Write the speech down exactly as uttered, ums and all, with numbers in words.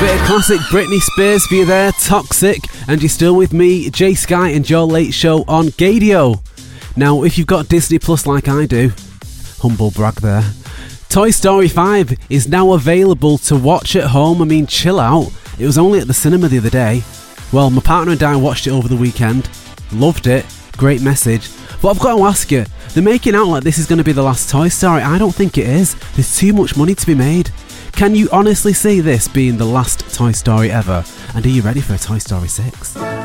bit of classic Britney Spears for you there, Toxic, and you're still with me, Jay Sky, and your late show on Gadio. Now, if you've got Disney Plus like I do, humble brag there, Toy Story five is now available to watch at home. I mean, chill out. It was only at the cinema the other day. Well, my partner and I watched it over the weekend. Loved it. Great message. But I've got to ask you, they're making out like this is going to be the last Toy Story. I don't think it is. There's too much money to be made. Can you honestly see this being the last Toy Story ever? And are you ready for a Toy Story six?